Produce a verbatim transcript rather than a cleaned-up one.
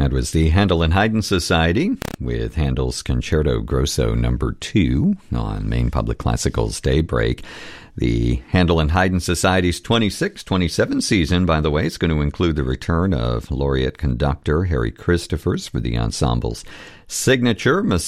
That was the Handel and Haydn Society with Handel's Concerto Grosso number two on Maine Public Classical's Daybreak. The Handel and Haydn Society's twenty-six twenty-seven season, by the way, is going to include the return of laureate conductor Harry Christophers for the ensemble's signature